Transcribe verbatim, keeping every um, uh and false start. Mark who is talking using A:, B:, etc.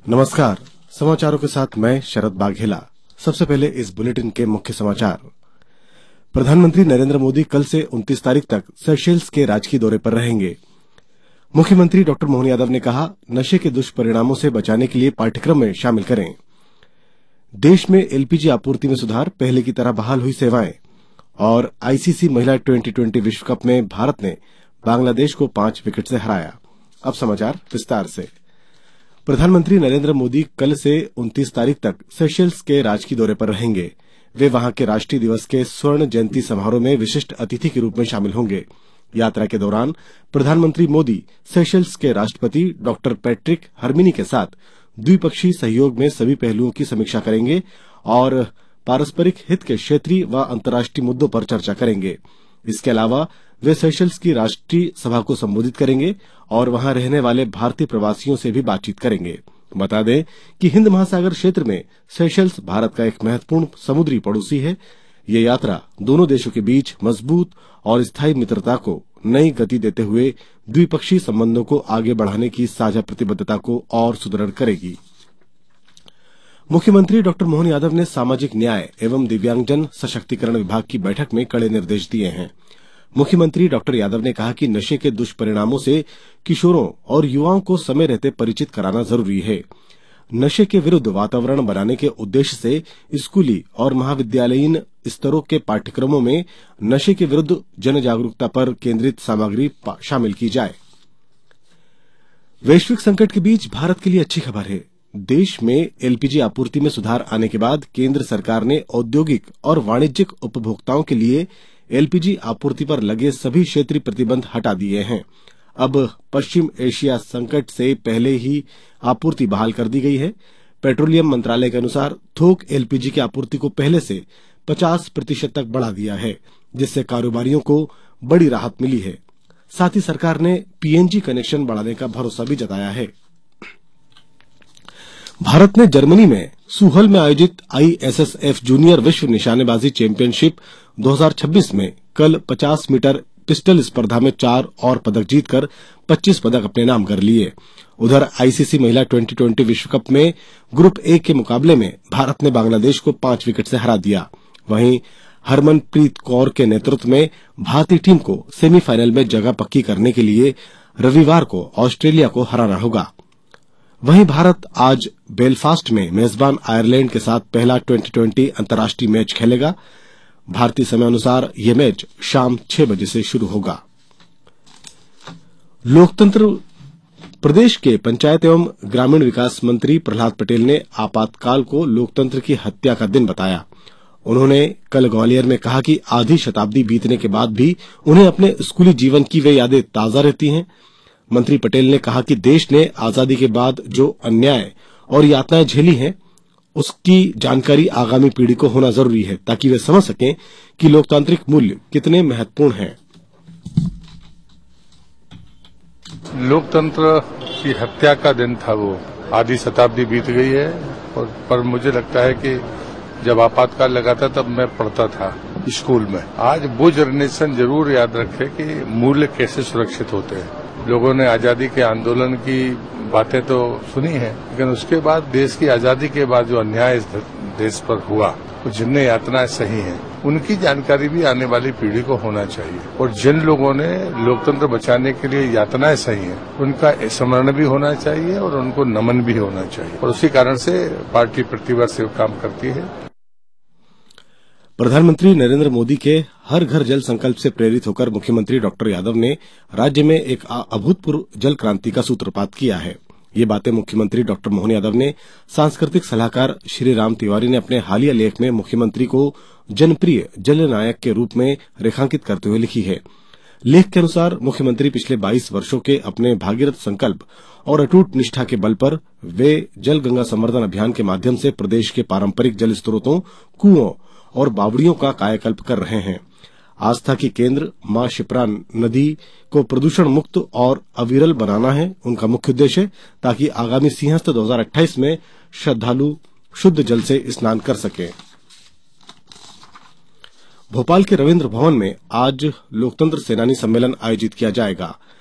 A: नमस्कार, समाचारों के साथ मैं शरद बाघेला। सबसे पहले इस बुलेटिन के मुख्य समाचार। प्रधानमंत्री नरेंद्र मोदी कल से उनतीस तारीख तक सेशेल्स के राजकीय दौरे पर रहेंगे। मुख्यमंत्री डॉक्टर मोहन यादव ने कहा, नशे के दुष्परिणामों से बचाने के लिए पाठ्यक्रम में शामिल करें। देश में एलपीजी आपूर्ति में सुधार, पहले की तरह बहाल हुई सेवाएं। और आईसीसी महिला ट्वेंटी ट्वेंटी विश्व कप में भारत ने बांग्लादेश को पांच विकेट से हराया। अब समाचार विस्तार से। प्रधानमंत्री नरेंद्र मोदी कल से उनतीस तारीख तक सेशेल्स के राजकीय दौरे पर रहेंगे। वे वहां के राष्ट्रीय दिवस के स्वर्ण जयंती समारोह में विशिष्ट अतिथि के रूप में शामिल होंगे। यात्रा के दौरान प्रधानमंत्री मोदी सेशेल्स के राष्ट्रपति डॉक्टर पैट्रिक हरमिनी के साथ द्विपक्षीय सहयोग में सभी पहलुओं की समीक्षा करेंगे और पारस्परिक हित के क्षेत्रीय व अंतर्राष्ट्रीय मुद्दों पर चर्चा करेंगे। इसके अलावा वे सेशेल्स की राष्ट्रीय सभा को संबोधित करेंगे और वहां रहने वाले भारतीय प्रवासियों से भी बातचीत करेंगे। बता दें कि हिंद महासागर क्षेत्र में सेशेल्स भारत का एक महत्वपूर्ण समुद्री पड़ोसी है। ये यात्रा दोनों देशों के बीच मजबूत और स्थायी मित्रता को नई गति देते हुए द्विपक्षीय संबंधों को आगे बढ़ाने की साझा प्रतिबद्धता को और सुदृढ़ करेगी। मुख्यमंत्री डॉक्टर मोहन यादव ने सामाजिक न्याय एवं दिव्यांगजन सशक्तिकरण विभाग की बैठक में कड़े निर्देश दिए हैं। मुख्यमंत्री डॉक्टर यादव ने कहा कि नशे के दुष्परिणामों से किशोरों और युवाओं को समय रहते परिचित कराना जरूरी है। नशे के विरुद्ध वातावरण बनाने के उद्देश्य से स्कूली और महाविद्यालयीन स्तरों के पाठ्यक्रमों में नशे के विरुद्ध जन जागरूकता पर केंद्रित सामग्री शामिल की जाए। वैश्विक संकट के बीच भारत के लिए अच्छी खबर है। देश में एलपीजी आपूर्ति में सुधार आने के बाद केंद्र सरकार ने औद्योगिक और वाणिज्यिक उपभोक्ताओं के लिए एलपीजी आपूर्ति पर लगे सभी क्षेत्रीय प्रतिबंध हटा दिए हैं। अब पश्चिम एशिया संकट से पहले ही आपूर्ति बहाल कर दी गई है। पेट्रोलियम मंत्रालय के अनुसार थोक एलपीजी की आपूर्ति को पहले से पचास प्रतिशत तक बढ़ा दिया है, जिससे कारोबारियों को बड़ी राहत मिली है। साथ ही सरकार ने पीएनजी कनेक्शन बढ़ाने का भरोसा भी जताया है। भारत ने जर्मनी में सुहल में आयोजित आईएसएसएफ जूनियर विश्व निशानेबाजी चैंपियनशिप दो हज़ार छब्बीस में कल पचास मीटर पिस्टल स्पर्धा में चार और पदक जीतकर पच्चीस पदक अपने नाम कर लिए। उधर आईसीसी महिला ट्वेंटी ट्वेंटी विश्व कप में ग्रुप ए के मुकाबले में भारत ने बांग्लादेश को पांच विकेट से हरा दिया। वहीं हरमनप्रीत कौर के नेतृत्व में भारतीय टीम को सेमीफाइनल में जगह पक्की करने के लिए रविवार को ऑस्ट्रेलिया को हराना होगा। वहीं भारत आज बेलफास्ट में मेजबान आयरलैंड के साथ पहला ट्वेंटी ट्वेंटी अंतर्राष्ट्रीय मैच खेलेगा। भारतीय समय अनुसार यह मैच शाम छह बजे से शुरू होगा। लोकतंत्र प्रदेश के पंचायत एवं ग्रामीण विकास मंत्री प्रहलाद पटेल ने आपातकाल को लोकतंत्र की हत्या का दिन बताया। उन्होंने कल ग्वालियर में कहा कि आधी शताब्दी बीतने के बाद भी उन्हें अपने स्कूली जीवन की वे यादें ताजा रहती हैं। मंत्री पटेल ने कहा कि देश ने आजादी के बाद जो अन्याय और यातनाएं झेली हैं, उसकी जानकारी आगामी पीढ़ी को होना जरूरी है, ताकि वे समझ सकें कि लोकतांत्रिक मूल्य कितने महत्वपूर्ण हैं।
B: लोकतंत्र की हत्या का दिन था वो। आधी शताब्दी बीत गई है और पर मुझे लगता है कि जब आपातकाल लगा था तब मैं पढ़ता था स्कूल में। आज वो जनरेशन जरूर याद रखे कि मूल्य कैसे सुरक्षित होते हैं। लोगों ने आजादी के आंदोलन की बातें तो सुनी है, लेकिन उसके बाद देश की आजादी के बाद जो अन्याय इस देश पर हुआ, तो जिनने यातनाएं सही हैं, उनकी जानकारी भी आने वाली पीढ़ी को होना चाहिए। और जिन लोगों ने लोकतंत्र बचाने के लिए यातनाएं सही हैं, उनका स्मरण भी होना चाहिए और उनको नमन भी होना चाहिए। और उसी कारण से पार्टी प्रतिवर्ष से काम करती है।
A: प्रधानमंत्री नरेंद्र मोदी के हर घर जल संकल्प से प्रेरित होकर मुख्यमंत्री डॉक्टर यादव ने राज्य में एक अभूतपूर्व जल क्रांति का सूत्रपात किया है। ये बातें मुख्यमंत्री डॉक्टर मोहन यादव ने सांस्कृतिक सलाहकार श्री राम तिवारी ने अपने हालिया लेख में मुख्यमंत्री को जनप्रिय जल नायक के रूप में रेखांकित करते हुए लिखी है। लेख के अनुसार मुख्यमंत्री पिछले बाईस वर्षों के अपने भागीरथ संकल्प और अटूट निष्ठा के बल पर वे जल गंगा संवर्धन अभियान के माध्यम से प्रदेश के पारंपरिक जल स्रोतों, कुओं और बावड़ियों का कायाकल्प कर रहे हैं। आस्था की केंद्र मां शिप्रा नदी को प्रदूषण मुक्त और अविरल बनाना है उनका मुख्य उद्देश्य, ताकि आगामी सिंहस्थ दो हज़ार अट्ठाईस में श्रद्धालु शुद्ध जल से स्नान कर सकें। भोपाल के रविन्द्र भवन में आज लोकतंत्र सेनानी सम्मेलन आयोजित किया जाएगा।